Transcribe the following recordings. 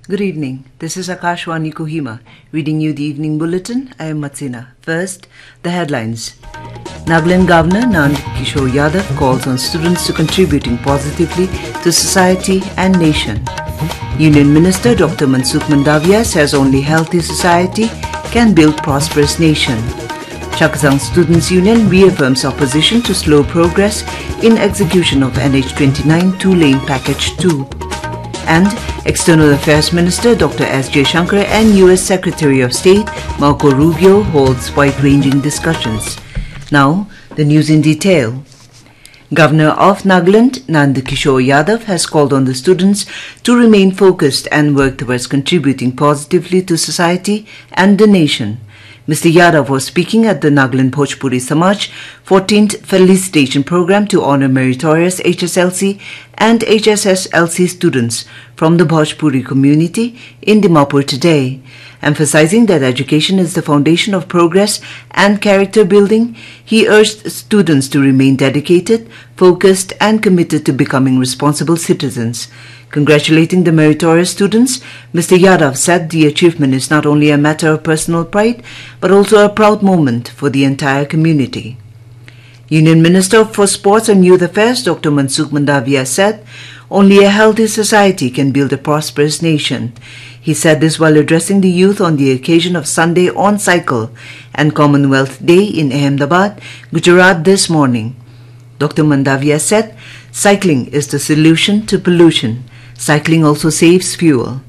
Good evening. This is Akashwani Kohima, reading you the evening bulletin. I am Matsina. First, the headlines. Nagaland Governor Nand Kishore Yadav calls on students to contributing positively to society and nation. Union Minister Dr. Mansukh Mandavia says only healthy society can build prosperous nation. Chakhesang Students' Union reaffirms opposition to slow progress in execution of NH29 two-lane Package 2. And External Affairs Minister Dr. S. Jaishankar and US Secretary of State Marco Rubio holds wide-ranging discussions. Now, the news in detail. Governor of Nagaland, Nand Kishore Yadav, has called on the students to remain focused and work towards contributing positively to society and the nation. Mr. Yadav was speaking at the Nagaland Bhojpuri Samaj 14th Felicitation Program to honor meritorious HSLC and HSSLC students from the Bhojpuri community in Dimapur today. Emphasizing that education is the foundation of progress and character building, he urged students to remain dedicated, focused and committed to becoming responsible citizens. Congratulating the meritorious students, Mr. Yadav said the achievement is not only a matter of personal pride, but also a proud moment for the entire community. Union Minister for Sports and Youth Affairs Dr. Mansukh Mandavia said, only a healthy society can build a prosperous nation. He said this while addressing the youth on the occasion of Sunday on Cycle and Commonwealth Day in Ahmedabad, Gujarat this morning. Dr. Mandavia said, cycling is the solution to pollution. Cycling also saves fuel.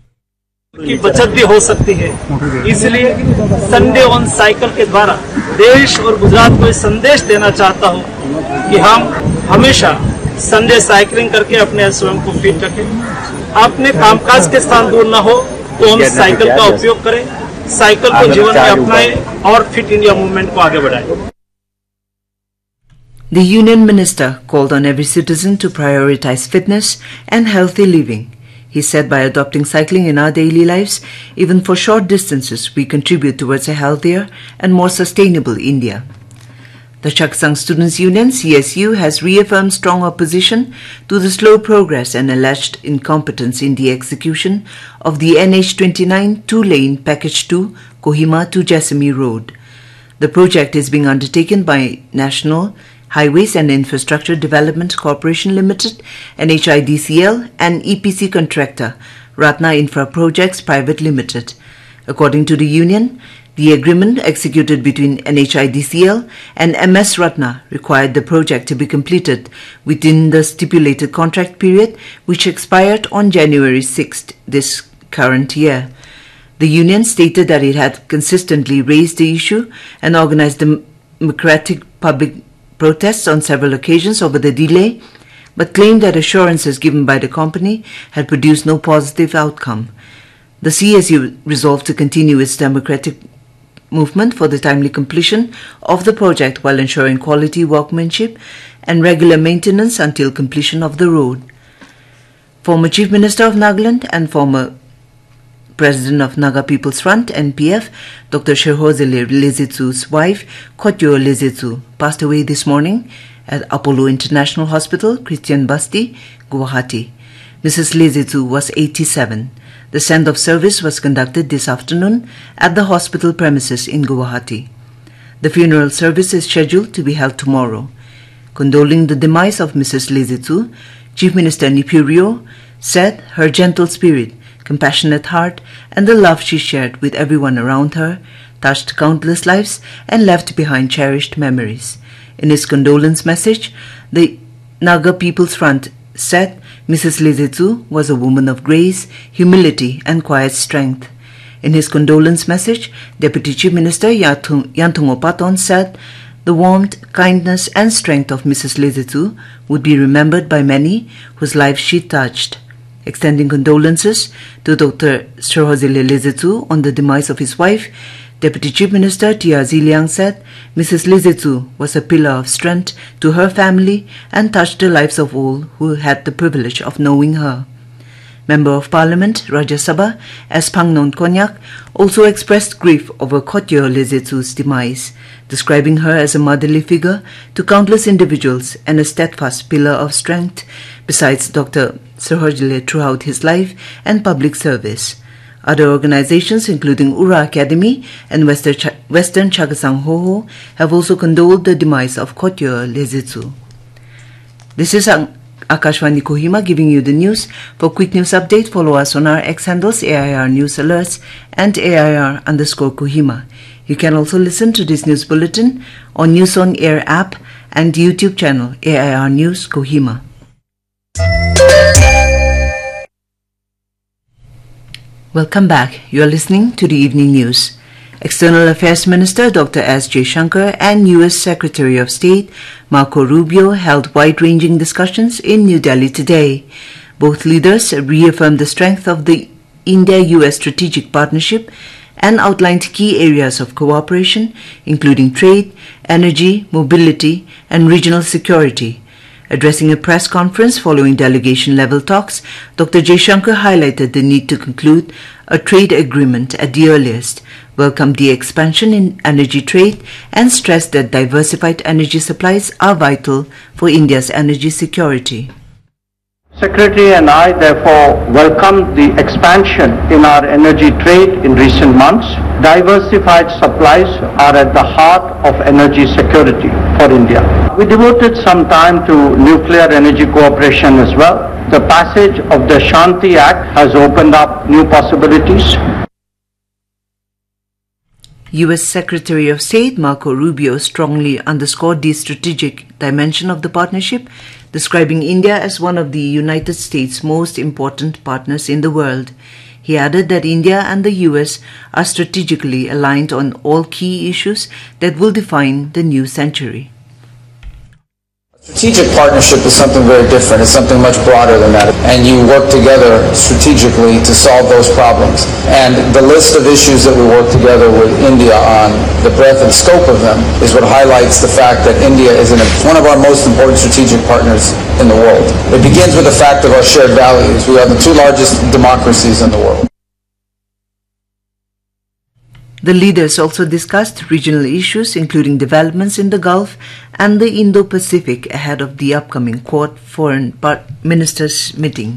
की बचत भी हो सकती है, इसलिए Sunday on cycle के द्वारा देश और गुजरात को संदेश देना चाहता हूं कि हम हमेशा संडे साइकिलिंग करके अपने स्वयं को फिट रखें। अपने कामकाज के स्थान दूर न हो तो हम साइकिल का उपयोग करें, साइकिल को जीवन में अपनाएं और फिट इंडिया मूवमेंट को आगे बढ़ाएं। The Union Minister called on every citizen to prioritize fitness and healthy living. He said by adopting cycling in our daily lives, even for short distances, we contribute towards a healthier and more sustainable India. The Chakhesang Students' Union, CSU, has reaffirmed strong opposition to the slow progress and alleged incompetence in the execution of the NH29 two-lane Package 2 Kohima to Jessamy Road. The project is being undertaken by National Highways and Infrastructure Development Corporation Limited, NHIDCL, and EPC contractor Ratna Infra Projects Private Limited. According to the union, the agreement executed between NHIDCL and MS Ratna required the project to be completed within the stipulated contract period, which expired on January 6th this current year. The union stated that it had consistently raised the issue and organized democratic public protests on several occasions over the delay, but claimed that assurances given by the company had produced no positive outcome. The CSU resolved to continue its democratic movement for the timely completion of the project while ensuring quality workmanship and regular maintenance until completion of the road. Former Chief Minister of Nagaland and former President of Naga People's Front, NPF, Dr. Sherhozele Lezetsu's wife, Khotyo Lezetsu, passed away this morning at Apollo International Hospital, Christian Basti, Guwahati. Mrs. Lezetsu was 87. The send-off service was conducted this afternoon at the hospital premises in Guwahati. The funeral service is scheduled to be held tomorrow. Condoling the demise of Mrs. Lezetsu, Chief Minister Nipurio said her gentle spirit, compassionate heart, and the love she shared with everyone around her touched countless lives and left behind cherished memories. In his condolence message, the Naga People's Front said Mrs. Lezetsu was a woman of grace, humility, and quiet strength. In his condolence message, Deputy Chief Minister Yantung Opaton said the warmth, kindness, and strength of Mrs. Lezetsu would be remembered by many whose lives she touched. Extending condolences to Dr. Sherhozele Lezetsu on the demise of his wife, Deputy Chief Minister Tia Ziliang said Mrs. Lezetsu was a pillar of strength to her family and touched the lives of all who had the privilege of knowing her. Member of Parliament Rajya Sabha S. Phangnon Konyak also expressed grief over Khotyo Lezetsu's demise, describing her as a motherly figure to countless individuals and a steadfast pillar of strength. Besides Dr. Saroja throughout his life and public service. Other organizations, including Ura Academy and Western Chagasang Hoho, have also condoled the demise of Kotyo Lezitsu. This is Akashvani Kohima giving you the news. For quick news update, follow us on our X handles AIR News Alerts and AIR_Kohima. You can also listen to this news bulletin on News on Air app and YouTube channel AIR News Kohima. Welcome back. You are listening to the evening news. External Affairs Minister Dr. S. Jaishankar and U.S. Secretary of State Marco Rubio held wide-ranging discussions in New Delhi today. Both leaders reaffirmed the strength of the India-U.S. strategic partnership and outlined key areas of cooperation, including trade, energy, mobility, and regional security. Addressing a press conference following delegation-level talks, Dr. Jaishankar highlighted the need to conclude a trade agreement at the earliest, welcomed the expansion in energy trade, and stressed that diversified energy supplies are vital for India's energy security. Secretary and I therefore welcome the expansion in our energy trade in recent months. Diversified supplies are at the heart of energy security for India. We devoted some time to nuclear energy cooperation as well. The passage of the Shanti Act has opened up new possibilities. U.S. Secretary of State Marco Rubio strongly underscored the strategic dimension of the partnership, describing India as one of the United States' most important partners in the world. He added that India and the U.S. are strategically aligned on all key issues that will define the new century. Strategic partnership is something very different. It's something much broader than that. And you work together strategically to solve those problems. And the list of issues that we work together with India on, the breadth and scope of them, is what highlights the fact that India is one of our most important strategic partners in the world. It begins with the fact of our shared values. We are the two largest democracies in the world. The leaders also discussed regional issues, including developments in the Gulf and the Indo-Pacific ahead of the upcoming Quad Foreign Ministers meeting.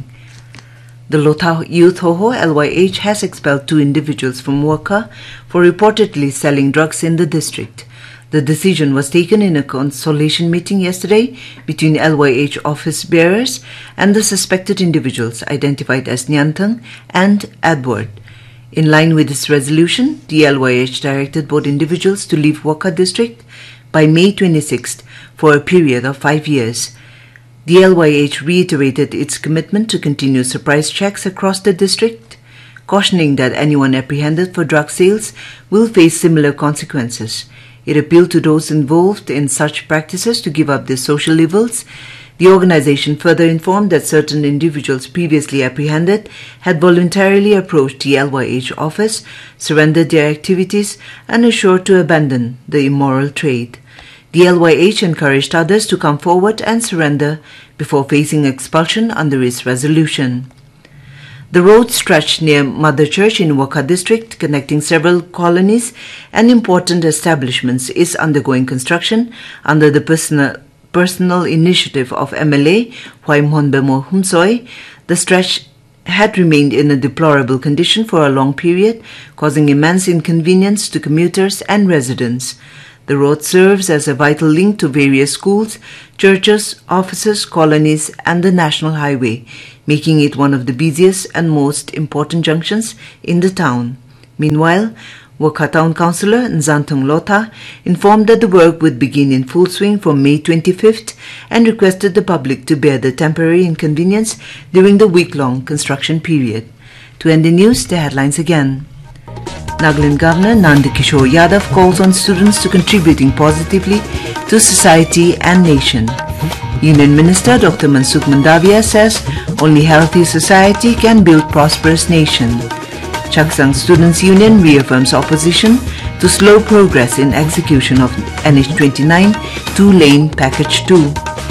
The Lotha Youth Hoho LYH has expelled 2 individuals from Wakha for reportedly selling drugs in the district. The decision was taken in a consultation meeting yesterday between LYH office bearers and the suspected individuals identified as Nyantang and Edward. In line with this resolution, the LYH directed both individuals to leave Wakha district by May 26th for a period of 5 years. The LYH reiterated its commitment to continue surprise checks across the district, cautioning that anyone apprehended for drug sales will face similar consequences. It appealed to those involved in such practices to give up their social evils. The organization further informed that certain individuals previously apprehended had voluntarily approached the LYH office, surrendered their activities, and assured to abandon the immoral trade. The LYH encouraged others to come forward and surrender before facing expulsion under its resolution. The road stretched near Mother Church in Wakha district, connecting several colonies and important establishments, is undergoing construction under the personal initiative of MLA Huaimhon Bemo Humsoi. The stretch had remained in a deplorable condition for a long period, causing immense inconvenience to commuters and residents. The road serves as a vital link to various schools, churches, offices, colonies, and the national highway, making it one of the busiest and most important junctions in the town. Meanwhile, Wakha Town Councillor Nzantong Lotha informed that the work would begin in full swing from May 25th and requested the public to bear the temporary inconvenience during the week-long construction period. To end the news, the headlines again. Nagaland Governor Nand Kishore Yadav calls on students to contributing positively to society and nation. Union Minister Dr. Mansukh Mandavia says only healthy society can build prosperous nation. Chagasang Students' Union reaffirms opposition to slow progress in execution of NH29 2-lane Package 2.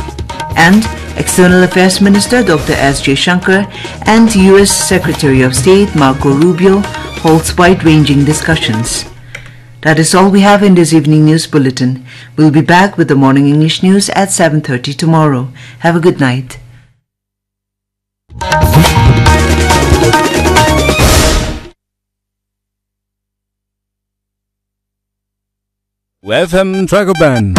And External Affairs Minister Dr. S. Jaishankar and U.S. Secretary of State Marco Rubio holds wide-ranging discussions. That is all we have in this evening news bulletin. We'll be back with the morning English news at 7:30 tomorrow. Have a good night. FM Dragoban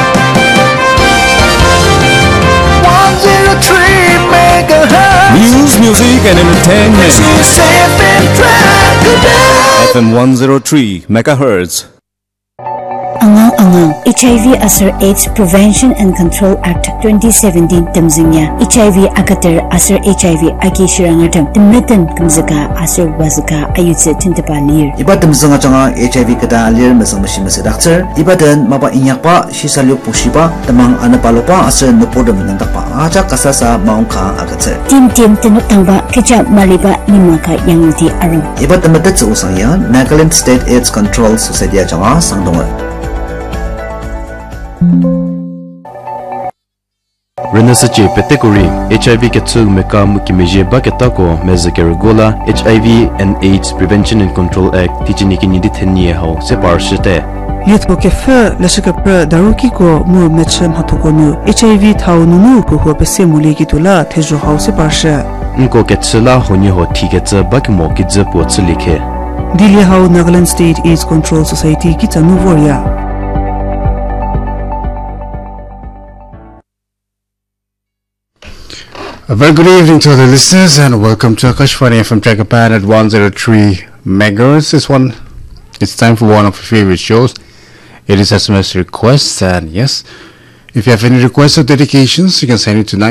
103 megahertz. News, music and entertainment. This is FM Dragoban. FM 103 megahertz. Angang HIV Asar AIDS Prevention and Control Act 2017 Tamzingya HIV Akatar Asar HIV Aki Shirangatam Timetan Kamzaka Asar Wazaka Ayutse Tintapalir Ibatam Zanga Changa HIV Kada Alir Masang Mashimasa Doctor Ibadan Mapa Inyakpa Shisaluk Pushipa Tamang Anapalopa Asar Nopodam Nandapa Acha Kasasa Maungka Agatse Tim Tenuk Tangba Kaja Maliba Nimaka Yanguti Aram Ibatam Matatsu Usangya Nagaland State AIDS Control Society Changa Sangdonga Renasachi Petekuri HIV Ketsu Meka Mukimeje Baketako Mezakeragola HIV and AIDS Prevention and Control Act Tijiniki Niditenie Ho Separshite Youth Bokefe Lashikapra Daruki ko Mu Mechem Hatokonu HIV Tau Nunu Kuho Pese Mulegitula Tejo Ho Separshe Nko Ketsula Honyo Tigetsa Bakimo Kidza Potsilike Dili Ho Nagaland State AIDS Control Society Kita Nuvoria A very good evening to the listeners and welcome to Akashvani FM Tragapan at 103 megahertz. It's time for one of your favorite shows. It is SMS requests, and yes, if you have any requests or dedications, you can send it to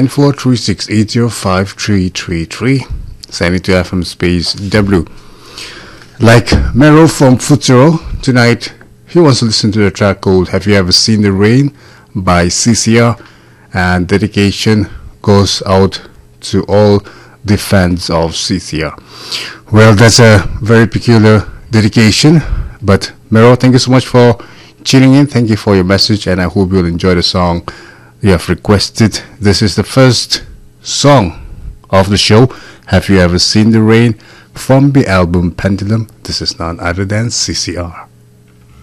9436805333. Send it to FM space W. Like Mero from Futsuro, tonight he wants to listen to the track called Have You Ever Seen the Rain by CCR, and dedication goes out to all the fans of CCR. Well, that's a very peculiar dedication, but Mero, thank you so much for tuning in. Thank you for your message, and I hope you'll enjoy the song you have requested. This is the first song of the show, Have You Ever Seen the Rain, from the album Pendulum. This is none other than CCR.